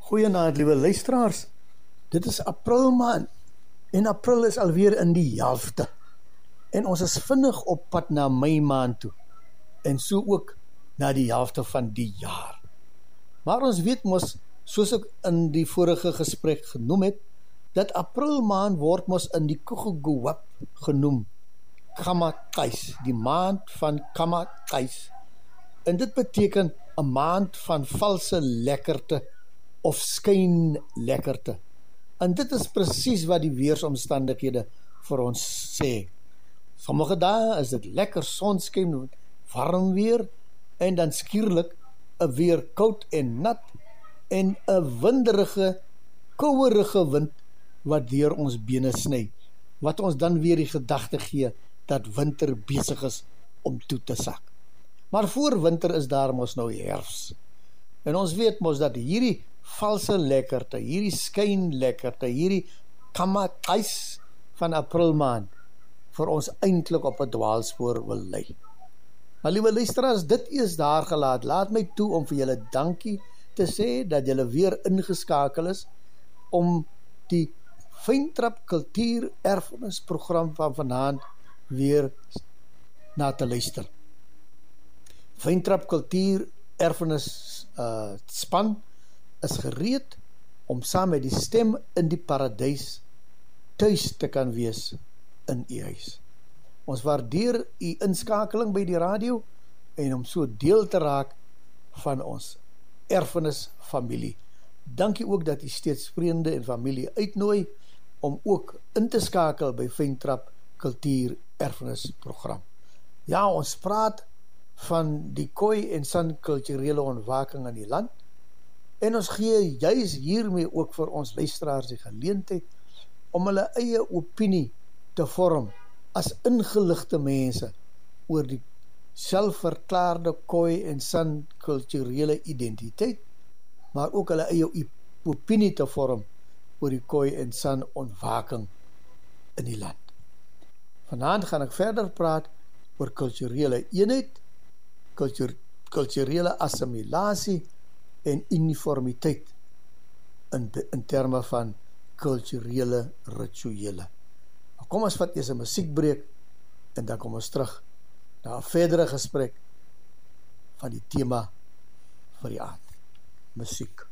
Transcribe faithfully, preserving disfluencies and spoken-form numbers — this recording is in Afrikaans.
Goeienaand, liewe luisteraars. Dit is April maand en April is alweer in die helfte. En ons is vinnig op pad na Mei maand toe. En so ook na die helfte van die jaar. Maar ons weet mos, soos ek in die vorige gesprek genoem het, dat April maand word mos in die Kuguguwap genoem. Kamakais, die maand van Kamakais. En dit beteken 'n maand van valse lekkerte of skyn lekkerte. En dit is presies wat die weersomstandighede vir ons sê. Sommige dae is dit lekker sonskyn, warm weer, en dan skielik 'n weer koud en nat, en 'n winderige, kouerige wind wat deur ons bene sny, wat ons dan weer die gedagte gee dat winter besig is om toe te sak. Maar voor winter is daar mos nou herfs. En ons weet mos dat hierdie valse lekkerte, hierdie skyn lekkerte, hierdie kamakais van April maand vir ons eintlik op 'n dwaalspoor wil lei. Maar liewe luisteraars, dit is daar gelaat. Laat my toe om vir julle dankie te sê dat julle weer ingeskakel is om die Fyntrap Kultuur Erfenis program van vanaand weer na te luister. Fyntrap Kultuur Erfenis uh, span is gereed om saam met die stem in die paradys tuis te kan wees in u huis. Ons waardeer u inskakeling by die radio en om so deel te raak van ons erfenis familie. Dankie ook dat u steeds vriende en familie uitnooi om ook in te skakel by Fyntrap Kultuur Erfenis program. Ja, ons praat van die Khoi en San kulturele ontwaking in die land, en ons gee juis hiermee ook vir ons luisteraars die geleentheid om hulle eie opinie te vorm as ingeligte mense oor die selfverklaarde Khoi en San kulturele identiteit, maar ook hulle eie opinie te vorm oor die Khoi en San ontwaking in die land. Vanaand gaan ek verder praat oor kulturele eenheid, kultur, kulturele assimilasie en uniformiteit in, in terme van kulturele rituele. Maar kom ons vat eers 'n musiekbreek en dan kom ons terug na 'n verdere gesprek van die tema vir die aand. Musiek.